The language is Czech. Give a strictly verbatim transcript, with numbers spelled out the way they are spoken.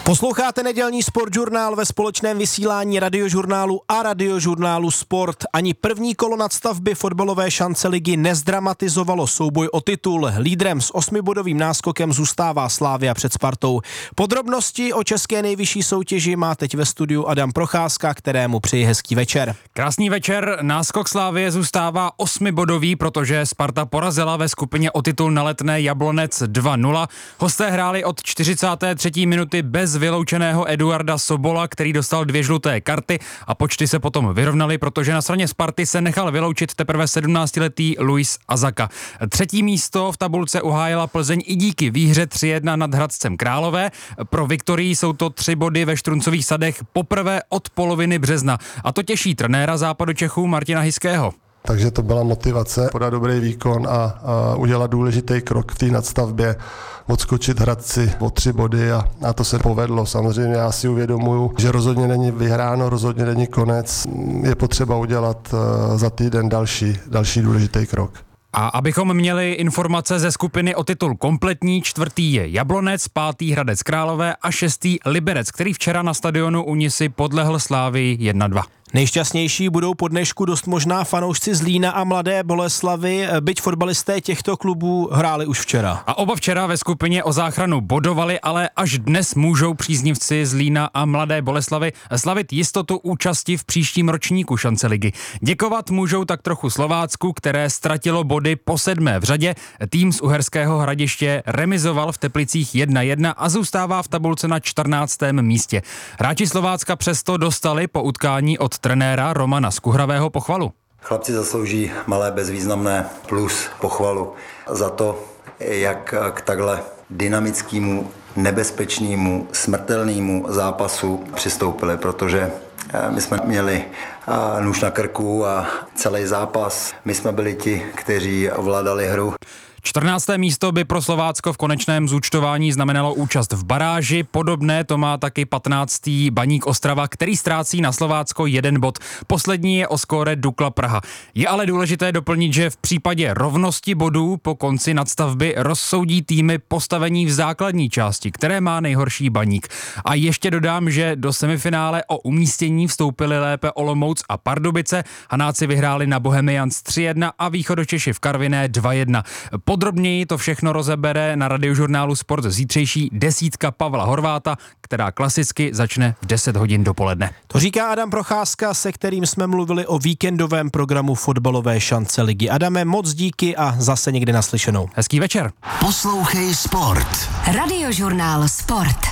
Posloucháte nedělní Sportžurnál ve společném vysílání Radiožurnálu a Radiožurnálu Sport. Ani první kolo nadstavby fotbalové šance ligy nezdramatizovalo souboj o titul. Lídrem s osmibodovým náskokem zůstává Slavia před Spartou. Podrobnosti o české nejvyšší soutěži má teď ve studiu Adam Procházka, kterému přeji hezký večer. Krásný večer, náskok Slavie zůstává osmibodový, protože Sparta porazila ve skupině o titul na Letné Jablonec dva nula. Hosté hráli od čtyřicáté třetí minuty bez vyloučeného Eduarda Sobola, který dostal dvě žluté karty, a počty se potom vyrovnaly, protože na straně Sparty se nechal vyloučit teprve sedmnáctiletý Luis Azaka. Třetí místo v tabulce uhájila Plzeň i díky výhře tři jedna nad Hradcem Králové. Pro Viktorii jsou to tři body ve Štruncových sadech poprvé od poloviny března. A to těší trenéra Západočechů Martina Hiského. Takže to byla motivace podat dobrý výkon a, a udělat důležitý krok v té nadstavbě, odskočit Hradci o tři body a, a to se povedlo. Samozřejmě já si uvědomuju, že rozhodně není vyhráno, rozhodně není konec. Je potřeba udělat uh, za týden další, další důležitý krok. A abychom měli informace ze skupiny o titul kompletní, čtvrtý je Jablonec, pátý Hradec Králové a šestý Liberec, který včera na stadionu u Nisy podlehl Slávii jedna dva. Nejšťastnější budou po dnešku dost možná fanoušci Zlína a Mladé Boleslavi, byť fotbalisté těchto klubů hráli už včera. A oba včera ve skupině o záchranu bodovali, ale až dnes můžou příznivci Zlína a Mladé Boleslavy slavit jistotu účasti v příštím ročníku šance ligy. Děkovat můžou tak trochu Slovácku, které ztratilo body po sedmé v řadě. Tým z Uherského Hradiště remizoval v Teplicích jedna jedna a zůstává v tabulce na čtrnáctém místě. Hráči Slovácka přesto dostali po utkání od trenéra Romana Skuhravého pochvalu. Chlapci zaslouží malé bezvýznamné plus pochvalu za to, jak k takhle dynamickému, nebezpečnému, smrtelnému zápasu přistoupili, protože my jsme měli nůž na krku a celý zápas my jsme byli ti, kteří ovládali hru. čtrnácté místo by pro Slovácko v konečném zúčtování znamenalo účast v baráži. Podobné to má taky patnáctý Baník Ostrava, který ztrácí na Slovácko jeden bod. Poslední je o skóre Dukla Praha. Je ale důležité doplnit, že v případě rovnosti bodů po konci nadstavby rozsoudí týmy postavení v základní části, které má nejhorší Baník. A ještě dodám, že do semifinále o umístění vstoupili lépe Olomouc a Pardubice. Hanáci vyhráli na Bohemians tři jedna a Východočeši v Karviné dva jedna. Podrobněji to všechno rozebere na Radiožurnálu Sport zítřejší desítka Pavla Horváta, která klasicky začne v deset hodin dopoledne. To říká Adam Procházka, se kterým jsme mluvili o víkendovém programu fotbalové šance ligy. Adame, moc díky a zase někdy naslyšenou. Hezký večer. Poslouchej Sport. Radiožurnál Sport.